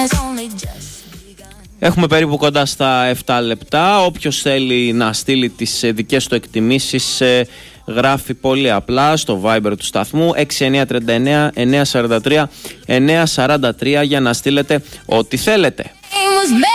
Έχουμε περίπου κοντά στα 7 λεπτά. Όποιος θέλει να στείλει τις δικές του εκτιμήσεις, γράφει πολύ απλά στο Viber του σταθμού 6939 943 943 για να στείλετε ό,τι θέλετε.